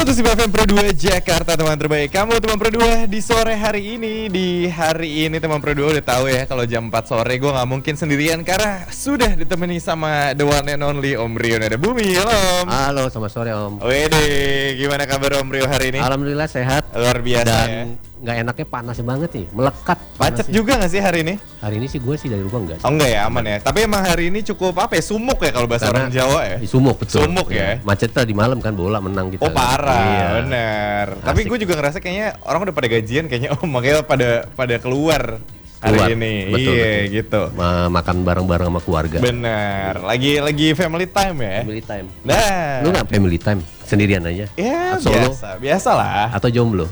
107 FM Pro 2 Jakarta, teman terbaik kamu, teman Pro 2 di sore hari ini. Di hari ini teman Pro 2 udah tahu ya, kalau jam 4 sore gue gak mungkin sendirian karena sudah ditemani sama the one and only Om Rio Nada Bumi. Halo Om. Halo, selamat sore Om. Wede, gimana kabar Om Rio hari ini? Alhamdulillah sehat. Luar biasa. Dan ya. nggak enaknya panas banget nih, melekat. Macet juga gak sih hari ini? Hari ini sih gue sih dari rumah enggak sih. Oh enggak ya, aman ya. Tapi emang hari ini cukup apa ya, sumuk ya kalau bahasa Karena orang Jawa ya. Sumuk, betul. Sumuk ya. Macet tadi malam kan, bola menang kita. Oh parah, Iya. bener. Tapi gue juga ngerasa kayaknya orang udah pada gajian kayaknya Om, makanya pada keluar hari ini. Betul, Iya betul. gitu. Makan bareng-bareng sama keluarga. Bener. Lagi family time ya. Family time. Nah. Lu nggak family time? Sendirian aja? Ya Solo? biasa lah. Atau jomblo?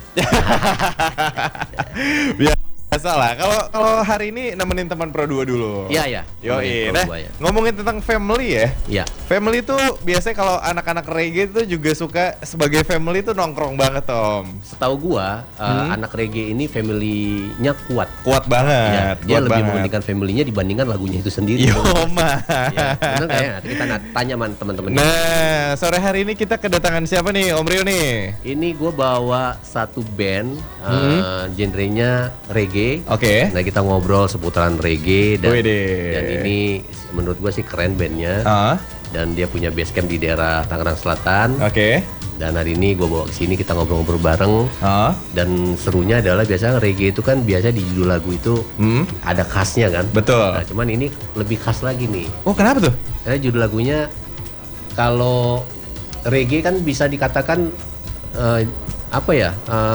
Biasa lah. Kalau hari ini nemenin teman Pro 2 dulu. Iya. Yoi. Nah, Pro 2 ya. ngomongin tentang family ya. Iya. Family tuh biasanya kalau anak-anak reggae tuh juga suka sebagai family tuh nongkrong banget Om. Setahu gua, anak reggae ini family-nya kuat. Kuat Iya, banget. dia kuat lebih banget. mementingkan family-nya dibandingkan lagunya itu sendiri. Yo mah. Iya, bener nggak ya? Nanti kita tanya sama teman-teman. Nah, sore hari ini kita kedatangan siapa nih Om Rio nih? Ini gue bawa satu band, genrenya reggae. Oke. Nah kita ngobrol seputaran reggae dan Wede. ini menurut gue sih keren bandnya. Dan dia punya base camp di daerah Tangerang Selatan. Oke. Dan hari ini gue bawa ke sini kita ngobrol-ngobrol bareng. Dan serunya adalah biasanya reggae itu kan biasa di judul lagu itu ada khasnya kan. Betul. Nah, cuman ini lebih khas lagi nih. Oh kenapa tuh? Karena judul lagunya kalau reggae kan bisa dikatakan apa ya,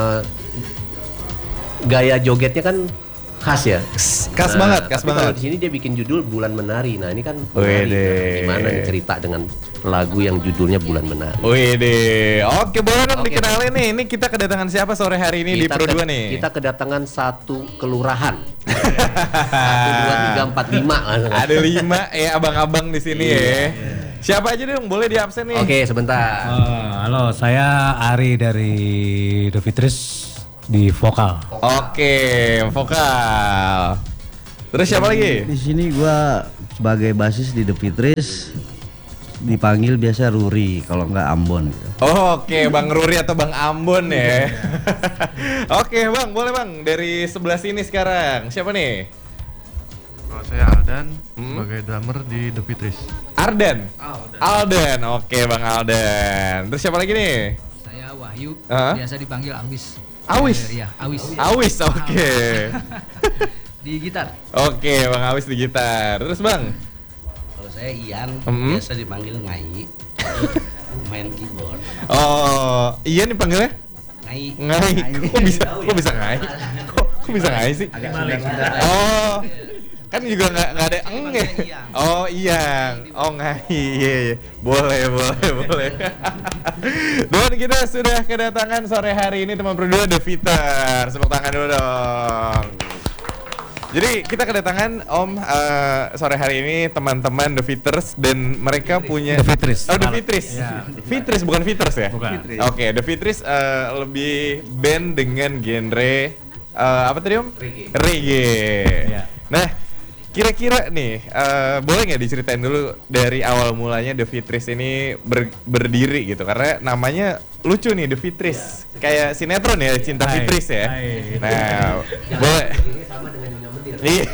gaya jogetnya kan khas ya. Khas banget, khas tapi banget. kalau di sini dia bikin judul Bulan Menari. Nah ini kan Wede. menari. Nah, gimana nih cerita dengan lagu yang judulnya Bulan Menari? Wede. Oke, boleh dong Oke. dikenalin nih. Ini kita kedatangan siapa sore hari ini di Pro 2 nih? Kita kedatangan satu kelurahan. 1, 2, 3, 4, 5. Ada 5 ya abang-abang di sini ya. Siapa aja dong, boleh di absen nih. Oke, sebentar. Halo, saya Ari dari The Fitris di vokal. Oke, vokal. Terus siapa lagi? Di sini gua sebagai basis di The Fitris, dipanggil biasa Ruri kalau nggak Ambon gitu. Oke, Bang Ruri atau Bang Ambon ya. Oke, Bang, boleh Bang dari sebelah sini sekarang. Siapa nih? Kalau saya Aldan sebagai drummer di The Fitris. Ardan. Aldan. Oke, Bang Aldan. Terus siapa lagi nih? Saya Wahyu, Hah? biasa dipanggil Awis. Awis? Iya, Awis. Awis, oke. Di gitar. Oke, Bang Awis di gitar. Terus Bang? Kalau saya Ian, biasa dipanggil Ngai, main keyboard. Oh, iya nih panggilnya? Ngai. Ngai. Kok bisa Ngai? Kok bisa Ngai sih? Oh. Kan juga nggak ada eng ya. Oh iya. Oh Ngai. Iya. Boleh. Dan kita sudah kedatangan sore hari ini teman berdua The Fitters. Tepuk tangan dulu dong. Jadi kita kedatangan Om sore hari ini teman-teman The Fitters dan mereka punya The Fitris. Oh The Fitris. Ya. Fitris bukan Fitters ya? Bukan. Oke, The Fitris lebih band dengan genre apa tadi Om? Reggae. Ya. Nah, kira-kira nih boleh nggak diceritain dulu dari awal mulanya The Fitris ini berdiri gitu, karena namanya lucu nih The Fitris, kayak sinetron ya, Cinta Hai. Fitris ya. Hai. Nah, boleh. Sama dengan Nyonya Mendir. Iya.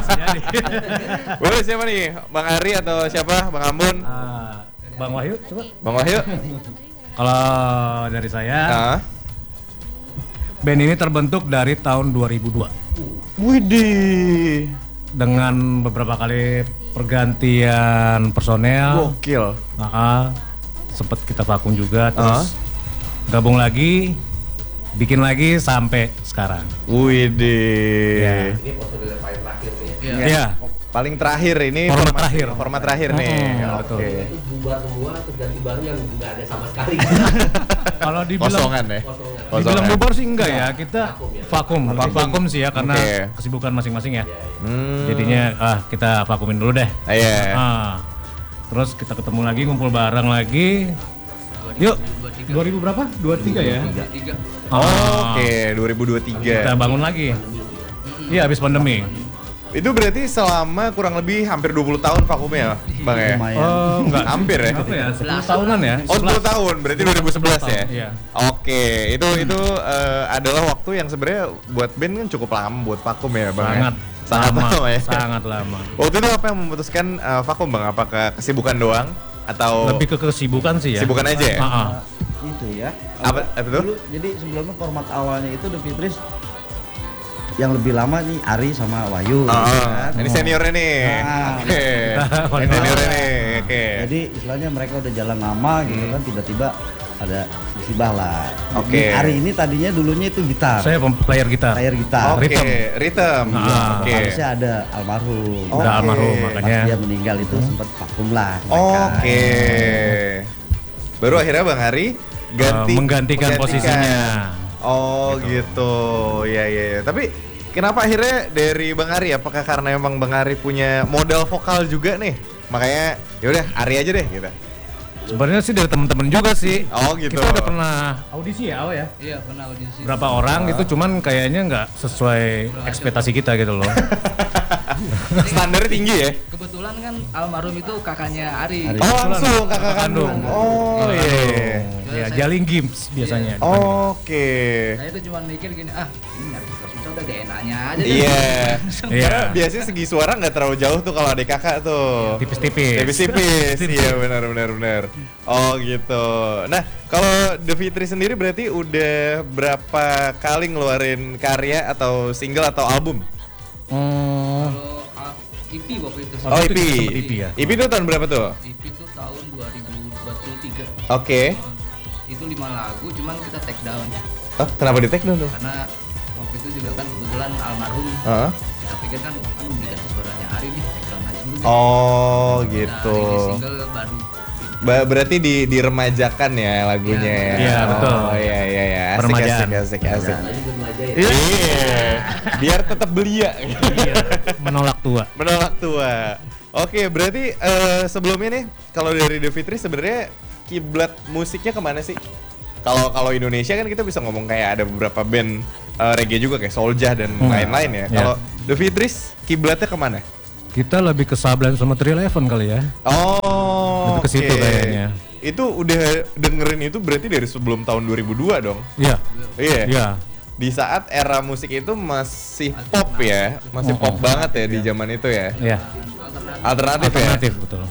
Boleh siapa nih? Bang Ari atau siapa? Bang Ambon? Bang Wahyu, coba. Bang Wahyu? Kalau dari saya, Ah. band ini terbentuk dari tahun 2002 Widih. dengan beberapa kali pergantian personel. Gokil. Sempet kita vakum juga, terus gabung lagi, bikin lagi sampai sekarang. Widih. Ya. Ini personil yang paling terakhir nih ya. Iya. Paling terakhir ini Format terakhir. Format terakhir nih. betul. Oke. Itu bubar semua terus ganti baru yang nggak ada sama sekali. Kalau dibilang Kosongan ya. dibilang bubar sih enggak ya, kita vakum. Lebih vakum sih ya karena Oke. kesibukan masing-masing ya. Hmm. Jadinya kita vakumin dulu deh. Iya. Terus kita ketemu lagi, ngumpul bareng lagi. Yuk, 2000 berapa? 23 ya? 3. Oke, 2023. Kita bangun lagi. Iya, habis pandemi. Itu berarti selama kurang lebih hampir 20 tahun vakumnya, Bang ya? Lumayan. Oh, enggak. Hampir ya? Apa ya? 10 tahunan ya? Oh 10 tahun, berarti 2011 ya? Iya. Oke, itu adalah waktu yang sebenarnya buat band kan cukup lama buat vakum ya Bang ya? Sangat lama ya? Sangat lama. Waktu itu apa yang memutuskan vakum Bang? Apakah kesibukan doang? Atau Lebih ke kesibukan sih ya. kesibukan aja ya? Itu ya. Apa itu? Dulu, jadi sebelumnya format awalnya itu The Fitris yang lebih lama nih Ari sama Wahyu. Kan? Ini seniornya nih. Oke. Seniornya nih. Oke. Jadi istilahnya mereka udah jalan lama gitu kan, tiba-tiba ada musibah lah. Oke. Ari ini tadinya dulunya itu gitar. Saya player gitar. Player gitar. Oke, Rhythm. rhythm. Oke. Harusnya ada almarhum. Udah almarhum Pas makanya. dia meninggal itu sempat vakum lah. mereka. Oke. Baru akhirnya Bang Hari menggantikan posisinya. Oh gitu. Ya. Tapi kenapa akhirnya dari Bang Ari? Apakah karena emang Bang Ari punya modal vokal juga nih? Makanya yaudah Ari aja deh gitu. Sebenarnya sih dari teman-teman juga sih. Oh gitu. Kita udah pernah audisi ya, ya. Iya, pernah audisi. Berapa orang gitu, cuman kayaknya nggak sesuai ekspektasi kita gitu loh. Standarnya tinggi ya? Kebetulan kan almarhum itu kakaknya Ari. Oh langsung kakak kandung. Oh iya. Ya, Jaling Gims biasanya. Oke. Saya itu cuma mikir gini, ini nyari kita susah udah gak enaknya aja. Iya. Iya. Karena biasanya segi suara nggak terlalu jauh tuh kalau adik kakak tuh. Tipis-tipis. Tipis-tipis. Iya benar. Oh gitu. Nah kalau The Fitri sendiri berarti udah berapa kali ngeluarin karya atau single atau album? Kalau EP waktu itu. Oh EP. EP ya. EP itu tahun berapa tuh? EP itu tahun 2023. Oke. Itu 5 lagu, cuman kita take down. Oh, kenapa di take down tuh? Karena waktu itu juga kan kebetulan almarhum. Heeh. Kita pikir kan diganti suaranya Ari nih, take down aja dulu. Oh Nah, gitu. rilis single baru. Berarti diremajakan ya lagunya. Iya, betul. Oh iya. Asik, Peremajaan. asik. ya. Iya. Biar tetap belia. Iya, menolak tua. Menolak tua. Oke, berarti sebelumnya nih kalau dari The Fitri sebenarnya kiblat musiknya kemana sih? Kalau Indonesia kan kita bisa ngomong kayak ada beberapa band reggae juga kayak Soulja dan lain-lain ya. Kalau The Fitris kiblatnya kemana? Kita lebih ke Sublime sama 311 kali ya. Oh, Lebih ke situ kayaknya. Itu udah dengerin itu berarti dari sebelum tahun 2002 dong? Iya. Iya. Di saat era musik itu masih pop ya, masih pop banget ya di zaman itu ya. Iya. Alternatif ya. Betul.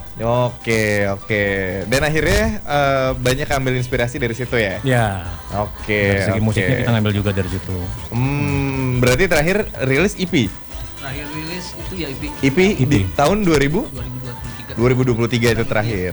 Oke. Dan akhirnya banyak ambil inspirasi dari situ ya. Ya. Oke. Dari segi musiknya kita ngambil juga dari situ. Berarti terakhir rilis EP. Terakhir rilis itu ya EP EP di tahun 2023. 2023 itu terakhir.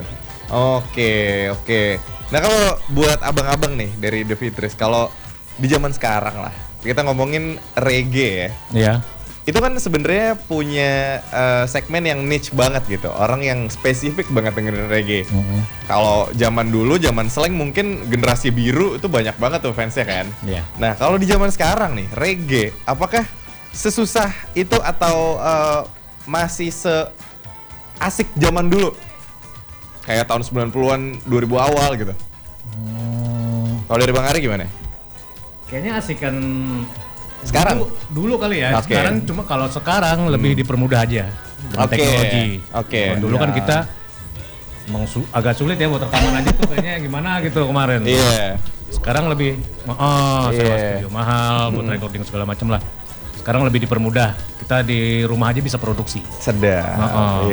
Oke. Nah kalau buat abang-abang nih dari The Fitris, kalau di zaman sekarang lah, kita ngomongin reggae ya. Iya. Itu kan sebenarnya punya segmen yang niche banget gitu, orang yang spesifik banget dengerin reggae. Kalau zaman dulu, zaman slang mungkin generasi biru itu banyak banget tuh fansnya kan. Iya. Nah kalau di zaman sekarang nih, reggae, apakah sesusah itu atau masih asik zaman dulu? Kayak tahun 90-an, 2000 awal gitu. Kalau dari Bang Ari gimana? Kayaknya asikan Sekarang? Dulu kali ya. Oke. Sekarang cuma kalau sekarang lebih dipermudah aja dengan teknologi. Oke. Kalau dulu kan kita emang agak sulit ya buat rekaman aja tuh kayaknya gimana gitu kemarin. Iya. Sekarang lebih sewa studio mahal buat recording segala macam lah. Sekarang lebih dipermudah. Kita di rumah aja bisa produksi. Sedap.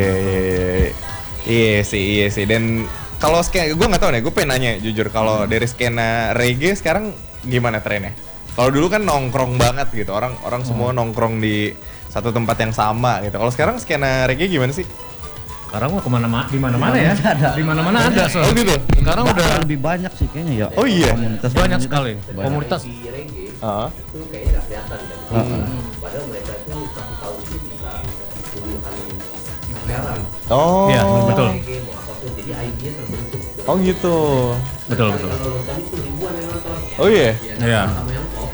Iya sih. Dan kalau gue nggak tahu nih, gue pengen nanya jujur, kalau dari skena reggae sekarang gimana trennya? Kalau dulu kan nongkrong banget gitu, orang semua nongkrong di satu tempat yang sama gitu. Kalau sekarang skena reggae gimana sih? Sekarang mah di mana-mana ya. Di mana-mana ada. Oh gitu. Sekarang udah lebih banyak sih kayaknya ya. Oh iya. banyak sekali komunitas. Di reggae Heeh. itu kayaknya nggak kelihatan kan. Padahal mereka itu satu tahun itu bisa puluhan miliaran. Oh. Iya, betul. Reggae mau apapun, jadi ID-nya terbentuk. Oh gitu. Betul. Kalau nonton itu ribuan yang nonton. Oh iya. Iya. Sama yang pop.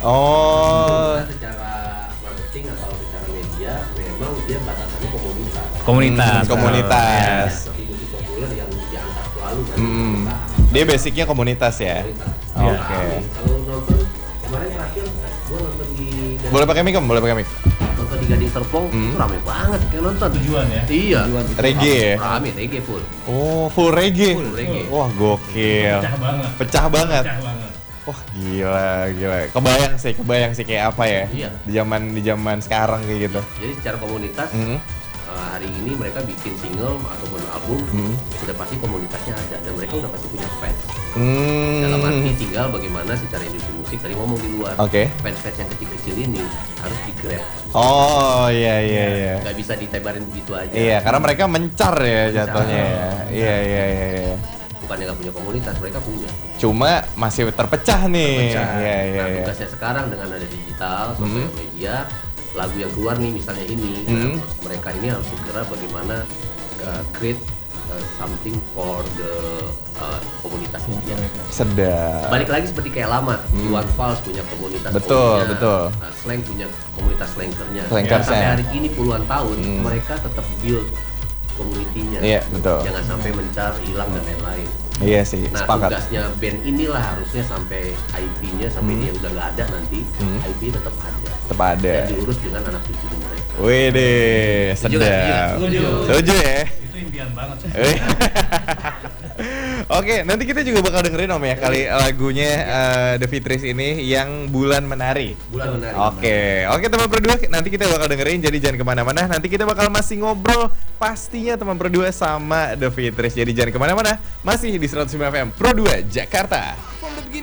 Oh. Nah, secara marketing atau secara media memang dia batasannya Komunitas. Komunitas. seperti musik populer yang diangkat selalu kan. Dia basicnya komunitas ya. Iya. Oke. Kalau nonton kemarin terakhir gua nonton di Boleh pakai mic om? Boleh pakai mic. nonton di Gading Serpong itu rame banget kayak nonton. Tujuan ya? Iya. Reggae ya? Rame, reggae full. Oh, full reggae. Full reggae. Wah, gokil. Pecah banget. Pecah banget. Pecah banget. Wah, gila. Kebayang sih kayak apa ya? Iya. Di zaman sekarang kayak gitu. Jadi secara komunitas hari ini mereka bikin single ataupun album sudah pasti komunitasnya ada dan mereka udah pasti punya fans. Dalam arti tinggal bagaimana secara industri musik tadi ngomong di luar. Fans-fans yang kecil-kecil ini harus di-grab. Oh iya. Gak bisa ditebarin begitu aja. Iya, karena mereka mencar ya jatuhnya ya. Iya. Bukannya nggak punya komunitas, mereka punya. Cuma masih terpecah nih. Iya. Tugasnya sekarang dengan ada digital, sosial media, lagu yang keluar nih misalnya ini, mereka ini harus segera bagaimana create something for the komunitasnya dia. Sedap. Balik lagi seperti kayak lama, Iwan Fals punya komunitas. Betul. Slang punya komunitas slankernya. Slankersnya. Sampai hari ini puluhan tahun mereka tetap build komunitinya. Iya, betul. Jangan sampai mencar, hilang dan lain-lain. Iya sih, Nah, sepakat. tugasnya band inilah harusnya sampai IP-nya sampai dia udah nggak ada nanti, IP tetap ada. Tetap ada. Dan diurus dengan anak cucu mereka. Wih deh, Setuju nggak? sedap. Setuju ya? Itu impian banget. Oke, nanti kita juga bakal dengerin Om ya kali lagunya The Fitris ini yang Bulan Menari. Bulan Menari. Oke teman berdua, nanti kita bakal dengerin, jadi jangan kemana-mana. Nanti kita bakal masih ngobrol pastinya teman berdua sama The Fitris. Jadi jangan kemana-mana, masih di 105 FM Pro 2 Jakarta.